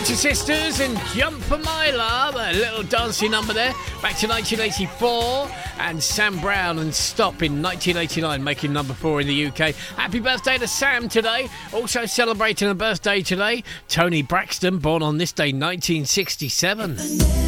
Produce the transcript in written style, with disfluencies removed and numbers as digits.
Pointer Sisters and Jump for My Love, a little dancing number there. Back to 1984, and Sam Brown and Stop in 1989, making number 4 in the UK. Happy birthday to Sam today. Also celebrating a birthday today, Tony Braxton, born on this day, 1967.